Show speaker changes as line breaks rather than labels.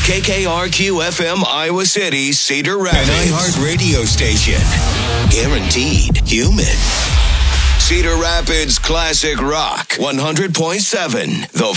KKRQ FM Iowa City, Cedar Rapids. An iHeart radio station. Guaranteed human. Cedar Rapids Classic Rock 100.7, the